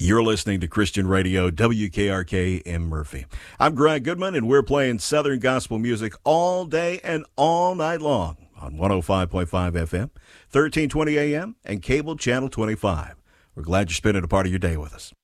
You're listening to Christian Radio, WKRK in Murphy. I'm Greg Goodman, and we're playing Southern gospel music all day and all night long on 105.5 FM, 1320 AM, and cable channel 25. We're glad you're spending a part of your day with us.